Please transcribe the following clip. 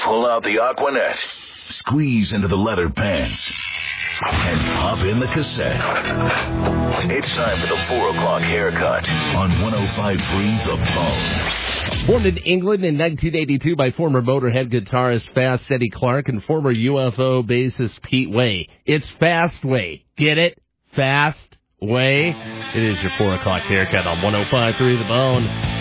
Pull out the Aquanet, squeeze into the leather pants, and pop in the cassette. It's time for the 4 o'clock haircut on 105.3 The Bone. Born in England in 1982 by former Motorhead guitarist Fast Eddie Clark and former UFO bassist Pete Way. It's Fast Way. Get it? Fast Way. It is your 4 o'clock haircut on 105.3 The Bone.